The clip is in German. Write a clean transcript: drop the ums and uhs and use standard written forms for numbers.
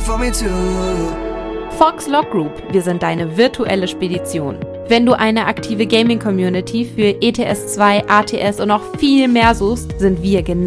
for me too. Fox Log Group, wir sind deine virtuelle Spedition. Wenn du eine aktive Gaming-Community für ETS 2, ATS und noch viel mehr suchst, sind wir genau